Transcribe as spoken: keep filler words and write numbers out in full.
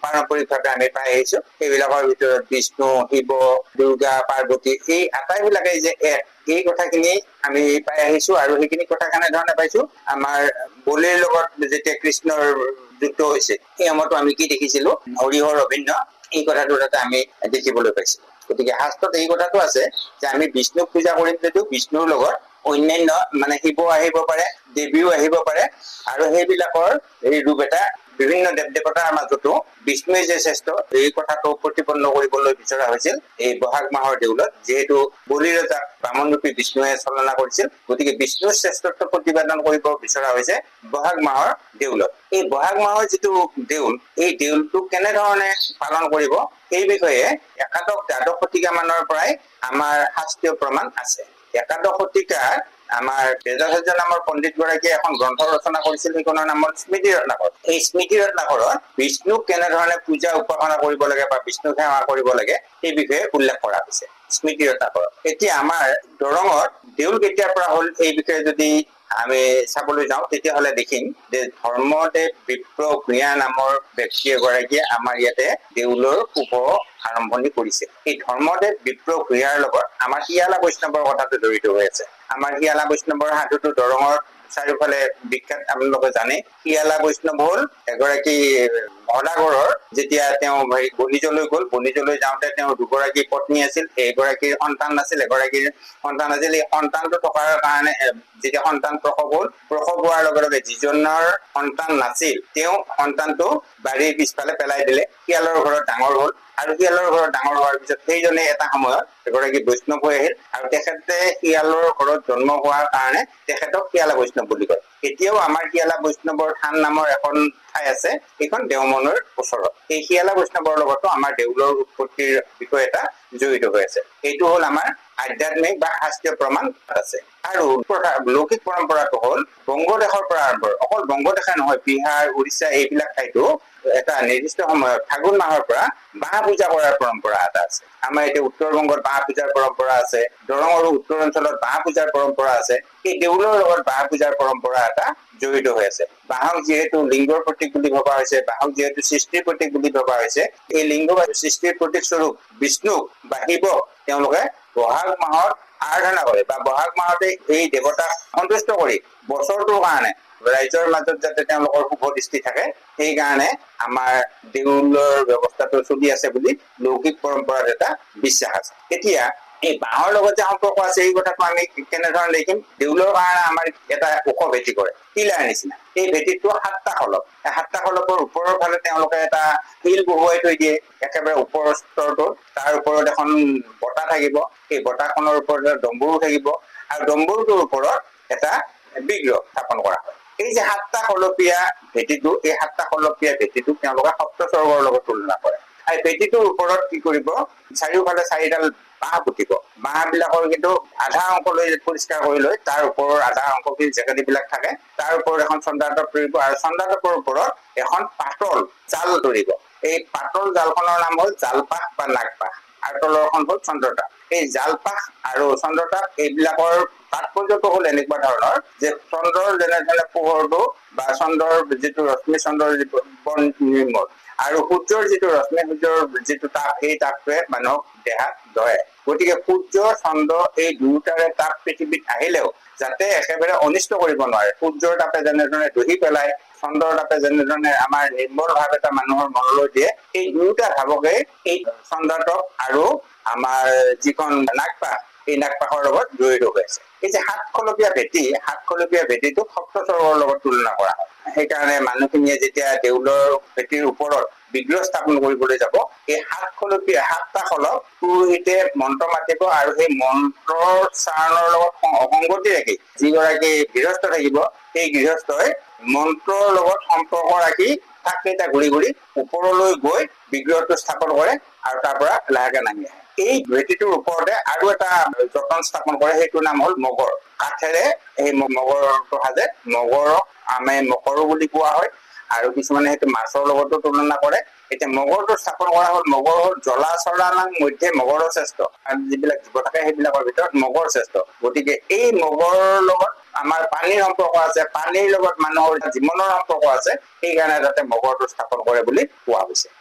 পাৰম্পৰিকভাৱে আমি পাই আহিছো সেইবিলাকৰ ভিতৰত বিষ্ণু শিৱ দুৰ্গা পাৰ্বতী এই আটাইবিলাকে যে এক এই কথাখিনি আমি পাই আহিছো আৰু সেইখিনি কথা কেনেধৰণে পাইছো আমাৰ বলিৰ লগত যেতিয়া কৃষ্ণৰ যুদ্ধ হৈছে সেই সময়তো আমি কি দেখিছিলো হৰিহৰ অভিন্ন এই কথাটো তাতে আমি দেখিবলৈ পাইছো গতিকে শাস্ত্ৰত এই কথাটো আছে যে আমি বিষ্ণুক পূজা কৰিম যদিও বিষ্ণুৰ লগত অন্যান্য মানে শিৱ আহিব পাৰে দেৱীও আহিব পাৰে আৰু সেইবিলাকৰ এই ৰূপ এটা বিভিন্ন দেৱ দেৱতাৰ মাজতো বিষ্ণুৱে যে শ্ৰেষ্ঠ এই কথাটো প্ৰতিপন্ন কৰিবলৈ বিচৰা হৈছিল এই বহাগ মাহৰ দেউলত যিহেতু বলিৰ ৰজাক বামনৰূপী বিষ্ণুৱে চলনা কৰিছিল গতিকে বিষ্ণুৰ শ্ৰেষ্ঠত্ব প্ৰতিপাদন কৰিব বিচৰা হৈছে বহাগ মাহৰ দেউলত এই বহাগ মাহৰ যিটো দেউল এই দেউলটো কেনেধৰণে পালন কৰিব এই বিষয়ে একাদশ দ্বাদশ শতিকা মানৰ পৰাই আমাৰ শাস্ত্ৰীয় প্ৰমাণ আছে একাদশ শতিকাত আমাৰ বেদাচাৰ্য নামৰ পণ্ডিত গৰাকীয়ে এখন গ্ৰন্থ ৰচনা কৰিছিল সেইখনৰ নাম হ'ল স্মৃতি ৰত্নাকৰ এই স্মৃতি ৰত্নাকৰত বিষ্ণুক কেনেধৰণে পূজা উপাসনা কৰিব লাগে বা বিষ্ণু সেৱা কৰিব লাগে সেই বিষয়ে উল্লেখ কৰা হৈছে স্মৃতি ৰত্নাকৰত এতিয়া আমাৰ দৰঙত দেউল কেতিয়াৰ পৰা হ'ল এই বিষয়ে যদি আমি চাবলৈ যাওঁ তেতিয়াহ'লে দেখিম যে ধৰ্মদেৱ বিপ্ৰ ভূঞা নামৰ ব্যক্তি এগৰাকীয়ে আমাৰ ইয়াতে দেউলৰ শুভ আৰম্ভণি কৰিছে এই ধৰ্মদেৱ বিপ্ৰ ভূঞাৰ লগত আমাৰ শিয়ালা বৈষ্ণৱৰ কথাটো জড়িত হৈ আছে আমাৰ শিয়ালা বৈষ্ণৱৰ সাধুটো দৰঙৰ চাৰিওফালে বিখ্যাত আপোনালোকে জানে শিয়ালা বৈষ্ণৱ হ'ল এগৰাকী সদাগৰৰ যেতিয়া তেওঁ বনিজলৈ গ'ল বনিজলৈ যাওঁতে তেওঁৰ দুগৰাকী পত্নী আছিল এগৰাকীৰ সন্তান নাছিল এগৰাকীৰ সন্তান আছিল এই সন্তানটো থকাৰ কাৰণে যেতিয়া সন্তান প্ৰসৱ হ'ল প্ৰসৱ হোৱাৰ লগে লগে যিজনৰ সন্তান নাছিল তেওঁ সন্তানটো বাৰীৰ পিছফালে পেলাই দিলে শিয়ালৰ ঘৰত ডাঙৰ হ'ল আৰু শিয়ালৰ ঘৰত ডাঙৰ হোৱাৰ পিছত সেইজনে এটা সময়ত এগৰাকী বৈষ্ণৱ হৈ আহিল আৰু তেখেতে শিয়ালৰ ঘৰত জন্ম হোৱাৰ কাৰণে তেখেতক শিয়ালা বৈষ্ণৱ বুলি কয় এতিয়াও আমাৰ শিয়ালা বৈষ্ণৱৰ থান নামৰ এখন ঠাই আছে এইখন দেওমনৰ ওচৰত এই শিয়ালা বৈষ্ণৱৰ লগতো আমাৰ দেউলৰ উৎপত্তিৰ বিষয় এটা জড়িত হৈ আছে এইটো হ'ল আমাৰ আধ্যাত্মিক বা শাস্ত্ৰীয় প্ৰমাণ আছে আৰু লৌকিক পৰম্পৰাটো হ'ল বংগদেশৰ পৰা আৰম্ভ অকল বংগদেশে নহয় বিহাৰ উৰিষ্যা এইবিলাক ঠাইতো এটা নিৰ্দিষ্ট সময়ত ফাগুন মাহৰ পৰা বাঁহ পূজা কৰাৰ পৰম্পৰা এটা আছে আমাৰ এতিয়া উত্তৰ বংগত বাঁহ পূজাৰ পৰম্পৰা আছে দৰঙৰো উত্তৰ অঞ্চলত বাঁহ পূজাৰ পৰম্পৰা আছে এই দেউলৰ লগত বাঁহ পূজাৰ পৰম্পৰা এটা জড়িত হৈ আছে বাঁহক যিহেতু লিংগৰ প্ৰতীক বুলি ভবা হৈছে বাঁহক যিহেতু সৃষ্টিৰ প্ৰতীক বুলি ভবা হৈছে এই লিংগ বা সৃষ্টিৰ প্ৰতীক স্বৰূপ বিষ্ণুক বা শিৱক তেওঁলোকে বহাগ মাহত আৰাধনা কৰে বা বহাগ মাহতে এই দেৱতাক সন্তুষ্ট কৰি বছৰটোৰ কাৰণে ৰাইজৰ মাজত যাতে তেওঁলোকৰ শুভ দৃষ্টি থাকে সেইকাৰণে আমাৰ দেউলৰ ব্যৱস্থাটো চলি আছে বুলি লৌকিক পৰম্পৰাত এটা বিশ্বাস আছে এতিয়া এই বাঁহৰ লগত যে সম্পৰ্ক আছে এই কথাটো আমি কেনেধৰণে দেখিম দেউলৰ কাৰণে আমাৰ এটা ওখ ভেটি কৰে টিলাৰ নিচিনা এই ভেটিটো সাতটা খলপ এই সাতটা খলপৰ ওপৰৰ ফালে তেওঁলোকে এটা শিল বহুৱাই থৈ দিয়ে একেবাৰে ওপৰৰ স্তৰটোত তাৰ ওপৰত এখন বঁটা থাকিব সেই বঁটাখনৰ ওপৰত ডম্বৰু থাকিব আৰু ডম্বৰুটোৰ ওপৰত এটা বিগ্ৰহ স্থাপন কৰা হয় এই যে সাতটা খলপীয়া ভেটিটো এই সাতটা খলপীয়া ভেটিটো তেওঁলোকে সপ্ত স্বৰ্গৰ লগত তুলনা কৰে আৰু ভেটিটোৰ ওপৰত কি কৰিব চাৰিওফালে চাৰিডাল বাঁহ পুতিব বাঁহ বিলাকৰ কিন্তু আধা অংশ লৈ পৰিষ্কাৰ কৰি লৈ তাৰ ওপৰৰ আধা অংশ জেগাদি বিলাক থাকে তাৰ ওপৰত এখন চন্দ্ৰাতপ ধৰিব আৰু চন্দ্ৰাতপৰ ওপৰত এখন পাতল জাল ধৰিব এই পাতল জালখনৰ নাম হ'ল জালপাশ বা নাগপাশ আৰু তলৰখন হ'ল চন্দ্ৰতাপ এই জালপাশ আৰু চন্দ্ৰতাপ এইবিলাকৰ তাৎপৰ্যটো হ'ল এনেকুৱা ধৰণৰ যে চন্দ্ৰৰ যেনেধৰণে পোহৰটো বা চন্দ্ৰৰ যিটো ৰশ্মি চন্দ্ৰৰ যিটো নিৰ্মল আৰু সূৰ্যৰ যিটো ৰশ্মি সূৰ্যৰ যিটো তাপ সেই তাপটোৱে মানুহক দেহাত ধৰে গতিকে সূৰ্য চন্দ্ৰ এই দুয়োটাৰে তাপ পৃথিৱীত আহিলেও যাতে একেবাৰে অনিষ্ট কৰিব নোৱাৰে সূৰ্যৰ তাপে যেনেধৰণে দহি পেলায় চন্দ্ৰৰ তাপে যেনেধৰণে আমাৰ নিৰ্মল ভাৱ এটা মানুহৰ মনলৈ দিয়ে এই দুয়োটা ভাৱকে এই চন্দ্ৰাতপ আৰু আমাৰ যিখন নাগপাশ এই নাগপাশৰ লগত জড়িত হৈ আছে এই যে সাতখলপীয়া ভেটি সাতখলপীয়া ভেটিটোক সপ্ত স্বৰ্গৰ লগত তুলনা কৰা হয় সেইকাৰণে মানুহখিনিয়ে যেতিয়া দেউলৰ ভেটিৰ ওপৰত বিগ্ৰহ স্থাপন কৰিবলৈ যাব এই সাতখলপীয়া সাতটা খলপ পুৰোহিতে মন্ত্ৰ মাতিব আৰু সেই মন্ত্ৰৰ চাৰণৰ লগত সংগতি ৰাখি যিগৰাকী গৃহস্থ থাকিব সেই গৃহস্থই মন্ত্ৰৰ লগত সম্পৰ্ক ৰাখি থাককেইটা ঘূৰি ঘূৰি ওপৰলৈ গৈ বিগ্ৰহটো স্থাপন কৰে আৰু তাৰ পৰা লাহেকে নামি আহে এই ভেটিটোৰ ওপৰতে আৰু এটা যতন স্থাপন কৰে সেইটোৰ নাম হ'ল মগৰ কাঠেৰে এই মগৰটো সাজে মগৰক আমি মকৰো বুলি কোৱা হয় আৰু কিছুমানে সেইটো মাছৰ লগতো তুলনা কৰে এতিয়া মগৰটো স্থাপন কৰা হ'ল মগৰ হ'ল জলাচৰালাং মধ্যে মগৰৰ শ্ৰেষ্ঠ আৰু যিবিলাক জীৱ থাকে সেইবিলাকৰ ভিতৰত মগৰ শ্ৰেষ্ঠ গতিকে এই মগৰৰ লগত আমাৰ পানীৰ সম্পৰ্ক আছে পানীৰ লগত মানুহৰ জীৱনৰ সম্পৰ্ক আছে সেইকাৰণে যাতে মগৰটো স্থাপন কৰে বুলি কোৱা হৈছে